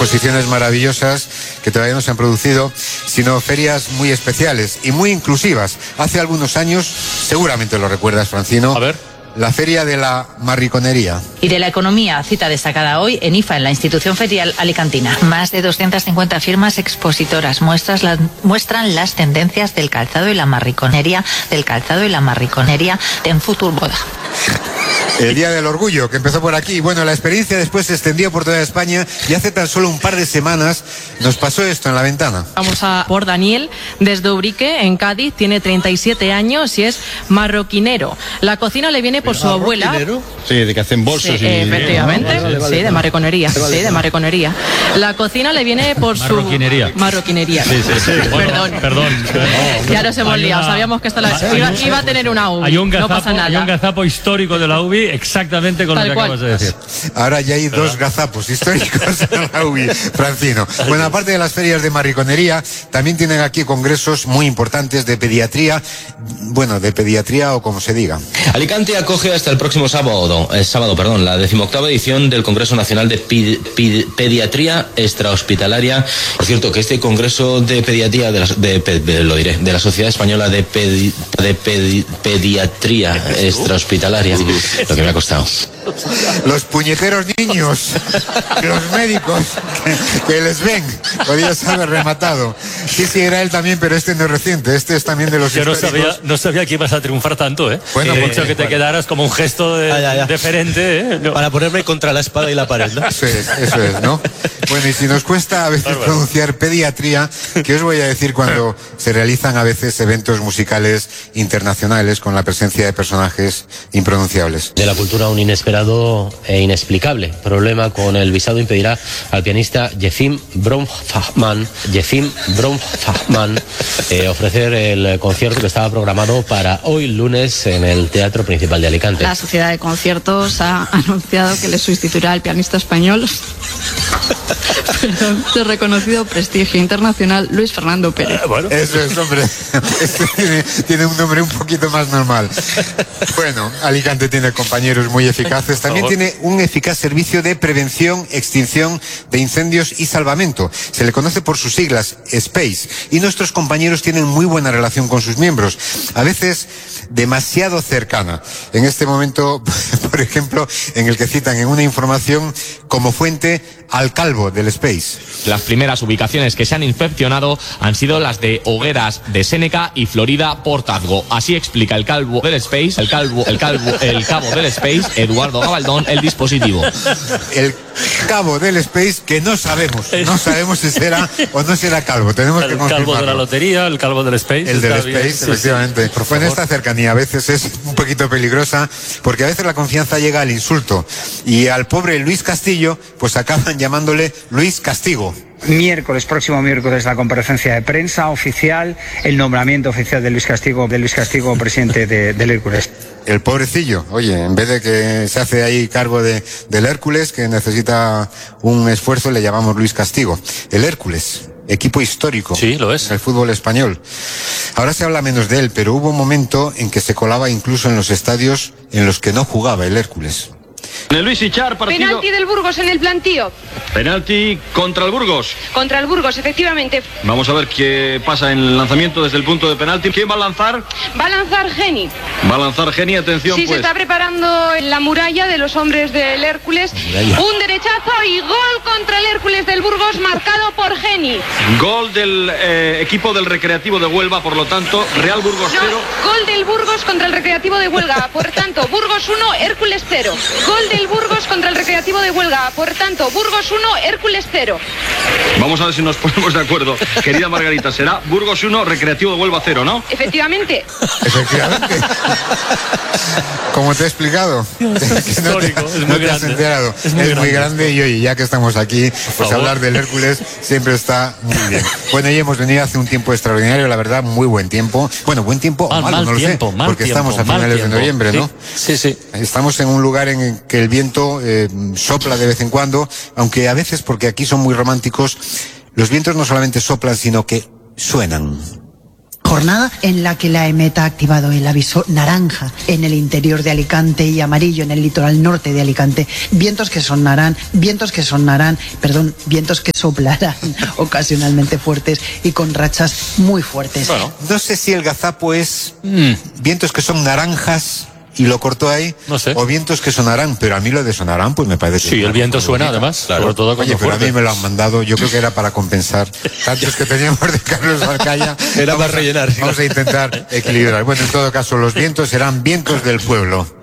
exposiciones maravillosas que todavía no se han producido, sino ferias muy especiales y muy inclusivas. Hace algunos años, seguramente lo recuerdas, Francino, a ver, la Feria de la Marriconería. Y de la economía, cita destacada hoy en IFA, en la institución ferial alicantina. Más de 250 firmas expositoras muestran las tendencias del calzado y la marriconería, en Futur Boda. El Día del Orgullo, que empezó por aquí. Bueno, la experiencia después se extendió por toda España y hace tan solo un par de semanas nos pasó esto en la ventana. Vamos a por Daniel, desde Ubrique, en Cádiz, tiene 37 años y es marroquinero. La cocina le viene por su abuela. Sí, de que hacen bolsos sí, efectivamente, sí, de marroconería, sí, de marroconería. La cocina le viene por su... Marroquinería. Sí. Perdón. Ya nos hemos liado, sabíamos que iba a tener una UBI, no pasa nada. Hay un gazapo histórico de la UBI exactamente con lo que acabas de decir. Ahora ya hay dos gazapos históricos en la UBI, Francino. Bueno, aparte de las ferias de marriconería, también tienen aquí congresos muy importantes de pediatría, o como se diga. Alicante acoge hasta el próximo sábado, la 18ª edición del Congreso Nacional de Pediatría Extrahospitalaria. Por cierto, que este Congreso de Pediatría de la Sociedad Española de Pediatría Extrahospitalaria, lo que me ha costado. Los puñeteros niños, los médicos que les ven, podías haber rematado. Sí, era él también, pero este no es reciente, este es también de los históricos. No sabía que ibas a triunfar tanto, ¿eh? Bueno, he dicho que te quedaras como un gesto deferente, ¿eh? No. Para ponerme contra la espada y la pared, ¿no? Eso es, ¿no? Bueno, y si nos cuesta a veces pronunciar pediatría, ¿qué os voy a decir cuando se realizan a veces eventos musicales internacionales con la presencia de personajes impronunciables? De la cultura, un inesperado e inexplicable problema con el visado impedirá al pianista Yefim Bronfman ofrecer el concierto que estaba programado para hoy lunes en el Teatro Principal de Alicante. La Sociedad de Conciertos ha anunciado que le sustituirá al pianista español de reconocido prestigio internacional, Luis Fernando Pérez. Eso es, hombre. Tiene un nombre un poquito más normal. Bueno, Alicante tiene compañeros muy eficaces. También tiene un eficaz servicio de prevención, extinción de incendios y salvamento. Se le conoce por sus siglas, SPACE. Y nuestros compañeros tienen muy buena relación con sus miembros. A veces demasiado cercana. En este momento, por ejemplo, en el que citan en una información como fuente al calvo del Space. Las primeras ubicaciones que se han inspeccionado han sido las de Hogueras de Séneca y Florida Portazgo. Así explica el calvo del Space, el cabo del Space, Eduardo Gabaldón, el dispositivo. El cabo del Space que no sabemos si será o no será calvo. Tenemos que confirmarlo. El calvo de la lotería, el calvo del Space. El del Space, efectivamente. Bueno, esta cercanía a veces es un poquito peligrosa porque a veces la confianza llega al insulto y al pobre Luis Castillo pues acaban llamándole Luis Castigo. Próximo miércoles, la comparecencia de prensa oficial, el nombramiento oficial de Luis Castigo presidente del Hércules. El pobrecillo, oye, en vez de que se hace ahí cargo del Hércules, que necesita un esfuerzo, le llamamos Luis Castigo. El Hércules, equipo histórico. Sí, lo es. En el fútbol español. Ahora se habla menos de él, pero hubo un momento en que se colaba incluso en los estadios en los que no jugaba el Hércules. El Luis Ichar, partido. Penalti del Burgos en el plantío. Penalti contra el Burgos. Contra el Burgos, efectivamente. Vamos a ver qué pasa en el lanzamiento desde el punto de penalti. ¿Quién va a lanzar? Va a lanzar Geni. Va a lanzar Geni, atención sí, pues. Se está preparando en la muralla de los hombres del Hércules. Un derechazo y gol contra el Hércules del Burgos marcado por Geni. Gol del equipo del Recreativo de Huelva, por lo tanto, Real Burgos 0. Gol del Burgos contra el Recreativo de Huelva, por tanto, Burgos 1, Hércules 0. Gol del Burgos contra el Recreativo de Huelva, por tanto, Burgos 1, Hércules 0. Vamos a ver si nos ponemos de acuerdo. Querida Margarita, será Burgos 1, Recreativo de Huelva 0, ¿no? Efectivamente. Efectivamente. Como te he explicado. Histórico, es muy grande. Es muy grande y oye, ya que estamos aquí, pues hablar del Hércules siempre está muy bien. Bueno, y hemos venido hace un tiempo extraordinario, la verdad, muy buen tiempo. Bueno, buen tiempo o malo, no lo sé, porque estamos a finales de noviembre, ¿no? Sí. Estamos en un lugar en el que el viento sopla de vez en cuando, aunque a veces, porque aquí son muy románticos, los vientos no solamente soplan, sino que suenan. jornada en la que la EMET ha activado el aviso naranja en el interior de Alicante y amarillo en el litoral norte de Alicante. Vientos que soplarán ocasionalmente fuertes y con rachas muy fuertes. Bueno, no sé si el gazapo es vientos que son naranjas y lo cortó ahí, no sé, o vientos que sonarán, pero a mí lo de sonarán pues me parece que sí, el viento suena además, claro. Sobre todo cuando pero fuerte. A mí me lo han mandado, yo creo que era para compensar tantos que teníamos de Carlos Barcaya. Era para rellenar. Vamos a intentar equilibrar. Bueno, en todo caso, los vientos serán vientos del pueblo.